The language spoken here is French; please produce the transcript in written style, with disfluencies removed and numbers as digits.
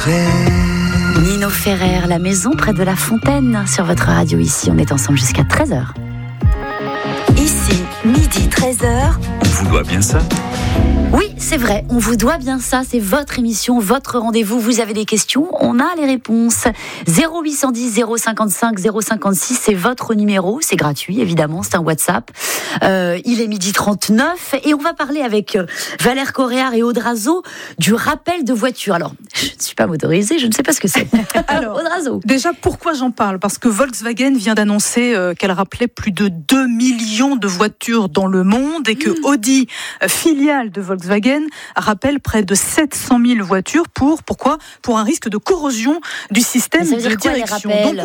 secret. Nino Ferrer, La maison près de la fontaine, sur votre radio ici. On est ensemble jusqu'à 13h. Ici, midi 13h. On vous doit bien ça. Oui, c'est vrai, on vous doit bien ça, c'est votre émission, votre rendez-vous, vous avez des questions, on a les réponses. 0810 055 056, c'est votre numéro, c'est gratuit évidemment, c'est un WhatsApp. Il est midi 39 et on va parler avec Valère Coréard et Aude Razeau du rappel de voiture. Alors, je ne suis pas motorisée, je ne sais pas ce que c'est. Alors, Aude Razeau. Déjà, pourquoi j'en parle ? Parce que Volkswagen vient d'annoncer qu'elle rappelait plus de 2 millions de voitures dans le monde et que Audi, filiale de Volkswagen, rappelle près de 700 000 voitures. Pourquoi ? Pour un risque de corrosion du système de direction. Donc,